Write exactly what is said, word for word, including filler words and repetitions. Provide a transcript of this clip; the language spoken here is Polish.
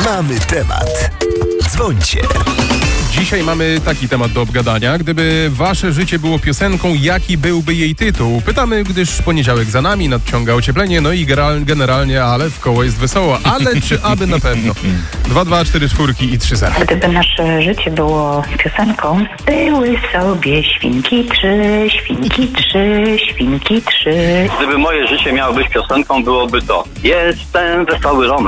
Mamy temat. Dzwońcie. Dzisiaj mamy taki temat do obgadania. Gdyby wasze życie było piosenką, jaki byłby jej tytuł? Pytamy, gdyż poniedziałek za nami, nadciąga ocieplenie, no i generalnie, ale w koło jest wesoło. Ale czy aby na pewno? dwa dwa cztery czwórki i trzy zero. Gdyby nasze życie było piosenką, były sobie świnki trzy, świnki trzy, świnki trzy. Gdyby moje życie miało być piosenką, byłoby to: jestem wesoły Romek.